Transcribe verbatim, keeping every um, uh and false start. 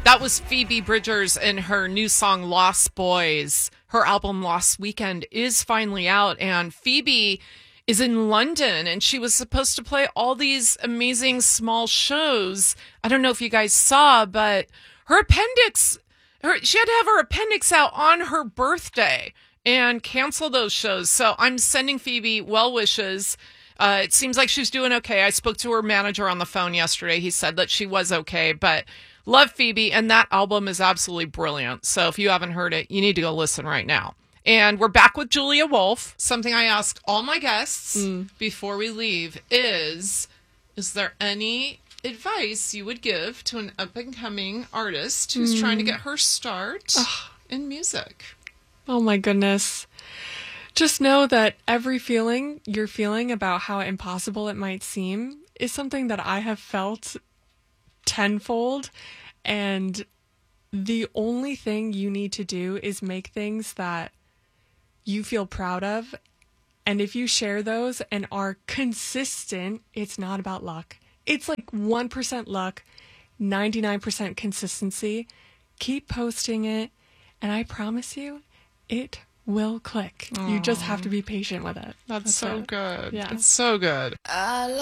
That was Phoebe Bridgers and her new song Lost Boys. Her album Lost Weekend is finally out, and Phoebe is in London, and she was supposed to play all these amazing small shows. I don't know if you guys saw, but her appendix, her, she had to have her appendix out on her birthday and cancel those shows. So I'm sending Phoebe well wishes. Uh, it seems like she's doing okay. I spoke to her manager on the phone yesterday. He said that she was okay, but love Phoebe, and that album is absolutely brilliant. So if you haven't heard it, you need to go listen right now. And we're back with Julia Wolf. Something I ask all my guests mm. before we leave is, is there any advice you would give to an up-and-coming artist who's mm. trying to get her start oh. in music? Oh my goodness. Just know that every feeling you're feeling about how impossible it might seem is something that I have felt tenfold, and the only thing you need to do is make things that you feel proud of, and if you share those and are consistent, it's not about luck. It's like one percent luck, ninety-nine percent consistency. Keep posting it, and I promise you, it will click. Aww. You just have to be patient with it. That's, That's so it. good. Yeah. It's so good. I